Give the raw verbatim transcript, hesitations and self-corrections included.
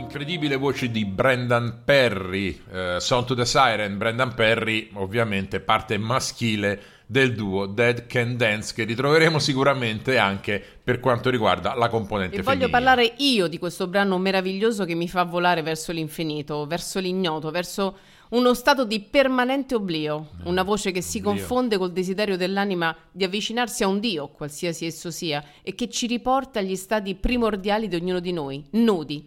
Incredibile voce di Brendan Perry, eh, Song to the Siren. Brendan Perry, ovviamente parte maschile del duo Dead Can Dance, che ritroveremo sicuramente anche per quanto riguarda la componente E femminile. voglio parlare io di questo brano meraviglioso che mi fa volare verso l'infinito, verso l'ignoto, verso uno stato di permanente oblio, una voce che si Oblio. confonde col desiderio dell'anima di avvicinarsi a un Dio, qualsiasi esso sia, e che ci riporta agli stati primordiali di ognuno di noi, nudi,